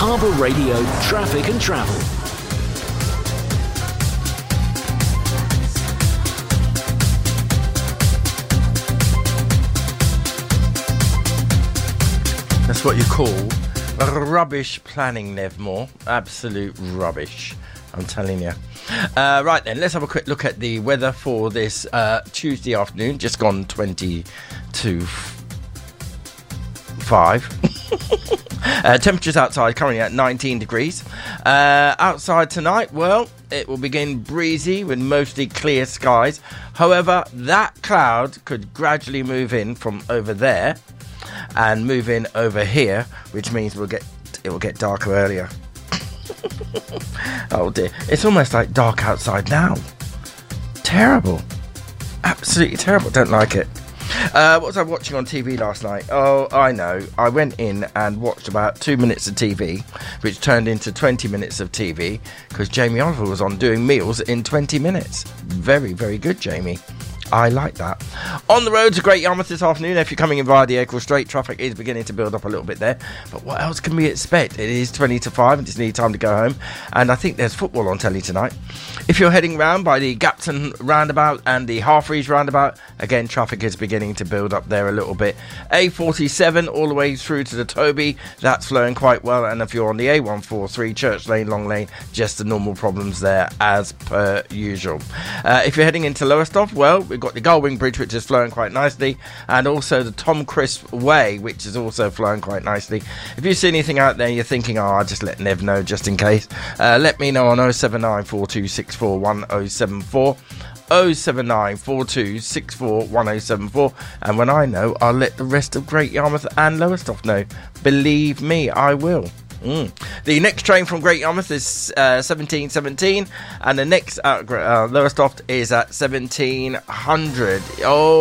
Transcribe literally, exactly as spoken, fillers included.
Harbour Radio Traffic and Travel. That's what you call rubbish planning, Nevmore. Absolute rubbish, I'm telling you. Uh, right then, let's have a quick look at the weather for this uh, Tuesday afternoon. Just gone twenty to five. uh, temperatures outside currently at nineteen degrees. Uh, outside tonight, well, it will begin breezy with mostly clear skies. However, that cloud could gradually move in from over there and move in over here, which means we'll get it will get darker earlier. Oh dear, it's almost like dark outside now. Terrible, absolutely terrible. Don't like it. Uh, what was I watching on T V last night? Oh, I know. I went in and watched about two minutes of T V, which turned into twenty minutes of T V, because Jamie Oliver was on doing meals in twenty minutes. Very, very good, Jamie. I like that. On the roads of Great Yarmouth this afternoon, if you're coming in via the Acle Strait, traffic is beginning to build up a little bit there. But what else can we expect? It is twenty to five and just need time to go home. And I think there's football on telly tonight. If you're heading round by the Gapton roundabout and the Harfreys roundabout, again, traffic is beginning to build up there a little bit. A forty-seven all the way through to the Toby, that's flowing quite well. And if you're on the A one forty-three, Church Lane, Long Lane, just the normal problems there as per usual. Uh, if you're heading into Lowestoft, well, we've got the Gullwing Bridge, which is flowing quite nicely, and also the Tom Crisp Way, which is also flowing quite nicely. If you see anything out there you're thinking, oh, I'll just let Nev know just in case, uh, let me know on oh seven nine four two six four one oh seven four, oh seven nine four two six four one oh seven four, and when I know, I'll let the rest of Great Yarmouth and Lowestoft know. Believe me, I will. Mm. The next train from Great Yarmouth is uh, seventeen seventeen, and the next at uh, Lowestoft is at seventeen hundred. Oh.